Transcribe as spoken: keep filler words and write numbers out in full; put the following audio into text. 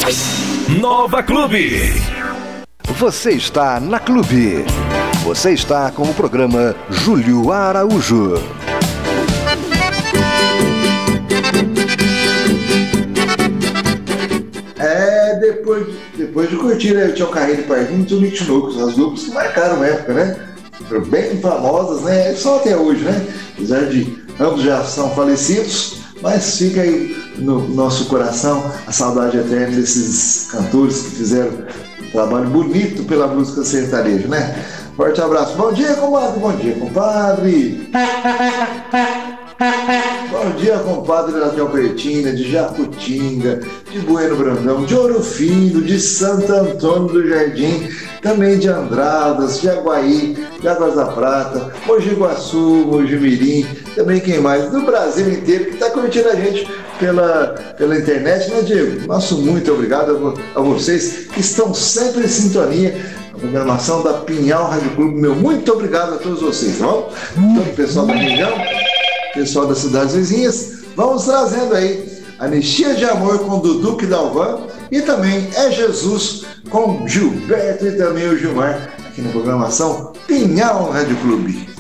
Nova Clube. Você está na Clube. Você está com o programa Júlio Araújo. É, depois, depois de curtir, né, o Tião Carreiro e Pardinho e o Nick Chinook, as duplas que marcaram a época, né? Bem famosas, né? Só até hoje, né? Apesar de ambos já são falecidos, mas fica aí no nosso coração a saudade eterna desses cantores que fizeram um trabalho bonito pela música sertaneja, né? Forte abraço. Bom dia, comadre. Bom dia, compadre. Bom dia, compadre da Teopetina, de Jacutinga, de Bueno Brandão, de Ouro Fino, de Santo Antônio do Jardim, também de Andradas, de Aguaí, de Águas da Prata, Mogi Guaçu, Mogi Mirim, também quem mais? Do Brasil inteiro que está curtindo a gente pela, pela internet, né, Diego? Nosso muito obrigado a, a vocês que estão sempre em sintonia. A programação da Pinhal Rádio Clube, meu muito obrigado a todos vocês, tá bom? Todo o pessoal da região, pessoal das cidades vizinhas, vamos trazendo aí Anistia de Amor com Dudu e Dalvan e também É Jesus com Gilberto e também o Gilmar aqui na programação Pinhal Rádio Clube.